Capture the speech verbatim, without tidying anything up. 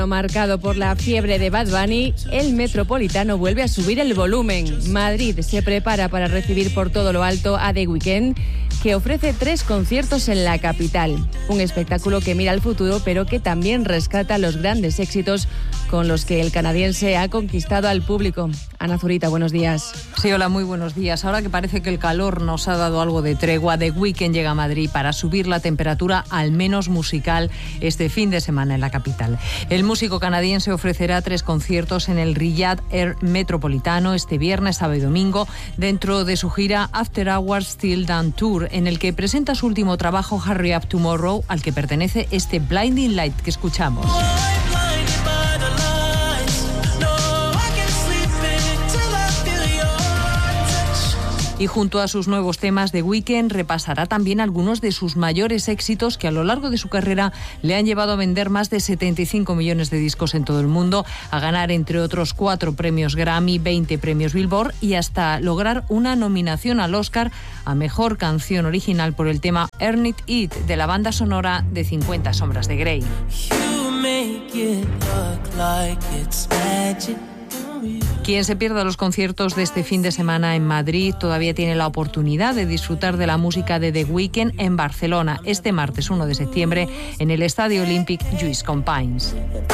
Marcado por la fiebre de Bad Bunny, el Metropolitano vuelve a subir el volumen. Madrid se prepara para recibir por todo lo alto a The Weeknd, que ofrece tres conciertos en la capital. Un espectáculo que mira al futuro, pero que también rescata los grandes éxitos con los que el canadiense ha conquistado al público. Ana Zurita, buenos días. Sí, hola, muy buenos días. Ahora que parece que el calor nos ha dado algo de tregua, The Weeknd llega a Madrid para subir la temperatura, al menos musical, este fin de semana en la capital. El músico canadiense ofrecerá tres conciertos en el Riyadh Air Metropolitano este viernes, sábado y domingo, dentro de su gira After Hours Till Dawn Tour, en el que presenta su último trabajo, Hurry Up Tomorrow, al que pertenece este Blinding Light que escuchamos. Y junto a sus nuevos temas, The Weeknd repasará también algunos de sus mayores éxitos que a lo largo de su carrera le han llevado a vender más de setenta y cinco millones de discos en todo el mundo, a ganar entre otros cuatro premios Grammy, veinte premios Billboard y hasta lograr una nominación al Oscar a Mejor Canción Original por el tema Earn It It de la banda sonora de cincuenta sombras de Grey. Quien se pierda los conciertos de este fin de semana en Madrid todavía tiene la oportunidad de disfrutar de la música de The Weeknd en Barcelona este martes uno de septiembre en el Estadio Olímpic Lluís Companys.